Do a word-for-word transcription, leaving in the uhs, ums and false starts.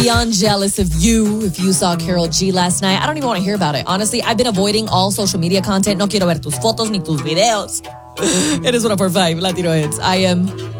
beyond jealous of you if you saw Karol G last night. I don't even want to hear about it. Honestly, I've been avoiding all social media content. No quiero ver tus fotos ni tus videos. It is one oh four point five Latino Hits. I am